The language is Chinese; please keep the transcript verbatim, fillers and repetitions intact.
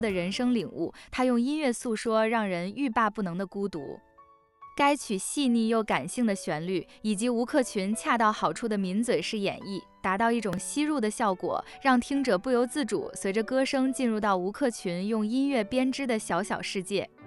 的人生领悟，他用音乐诉说让人欲罢不能的孤独。该曲细腻又感性的旋律，以及吴克群恰到好处的抿嘴式演绎，达到一种吸入的效果，让听者不由自主随着歌声进入到吴克群用音乐编织的小小世界。